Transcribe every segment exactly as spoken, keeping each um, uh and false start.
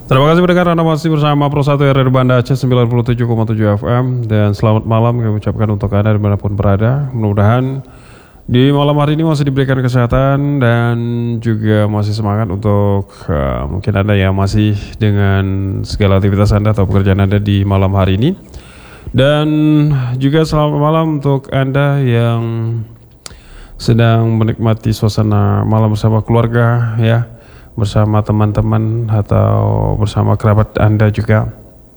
Terima kasih pendengar, Anda masih bersama Pro satu R R Banda Aceh sembilan puluh tujuh koma tujuh F M. Dan selamat malam kami ucapkan untuk Anda dimanapun berada. Mudah-mudahan di malam hari ini masih diberikan kesehatan dan juga masih semangat untuk uh, mungkin Anda yang masih dengan segala aktivitas Anda atau pekerjaan Anda di malam hari ini. Dan juga selamat malam untuk Anda yang sedang menikmati suasana malam bersama keluarga, ya, bersama teman-teman atau bersama kerabat Anda juga.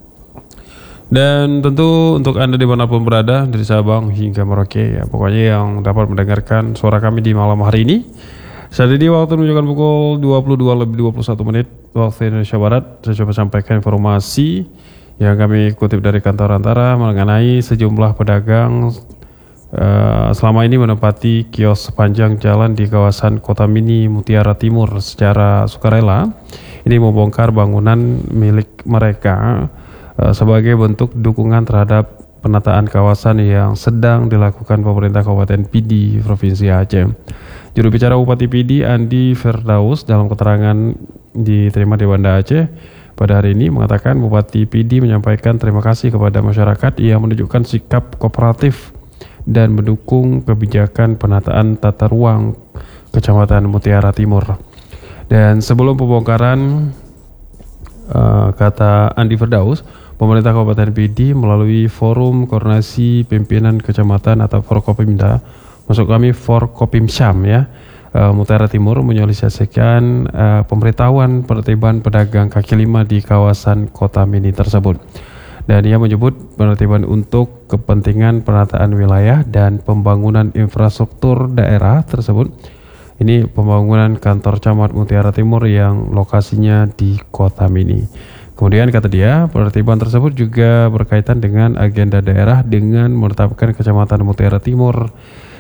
Dan tentu untuk Anda dimanapun berada, dari Sabang hingga Merauke, ya, pokoknya yang dapat mendengarkan suara kami di malam hari ini. Saat ini waktu menunjukkan pukul dua puluh dua lebih dua puluh satu menit waktu Indonesia Barat. Saya coba sampaikan informasi yang kami kutip dari kantor Antara mengenai sejumlah pedagang Uh, selama ini menempati kios sepanjang jalan di kawasan Kota Mini Mutiara Timur secara sukarela. Ini membongkar bangunan milik mereka uh, sebagai bentuk dukungan terhadap penataan kawasan yang sedang dilakukan pemerintah Kabupaten Pidi Provinsi Aceh. Juru bicara Bupati Pidi Andi Firdaus dalam keterangan diterima di Banda Aceh pada hari ini mengatakan Bupati Pidi menyampaikan terima kasih kepada masyarakat yang menunjukkan sikap kooperatif dan mendukung kebijakan penataan tata ruang Kecamatan Mutiara Timur. Dan sebelum pembongkaran, uh, kata Andi Firdaus, pemerintah Kabupaten Pidi melalui Forum Koordinasi Pimpinan Kecamatan atau Forkopimda, maksud kami Forkopimsyam, ya, uh, Mutiara Timur menyosialisasikan uh, pemberitahuan penertiban pedagang kaki lima di kawasan Kota Mini tersebut. Dan ia menyebut penertiban untuk kepentingan penataan wilayah dan pembangunan infrastruktur daerah tersebut. Ini pembangunan kantor camat Mutiara Timur yang lokasinya di Kota Mini. Kemudian kata dia, penertiban tersebut juga berkaitan dengan agenda daerah dengan menetapkan Kecamatan Mutiara Timur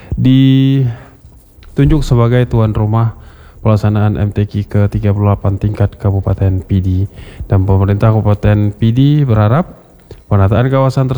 ditunjuk sebagai tuan rumah pelaksanaan M T Q ke tiga puluh delapan tingkat Kabupaten Pidi. Dan pemerintah Kabupaten Pidi berharap penataan kawasan tersebut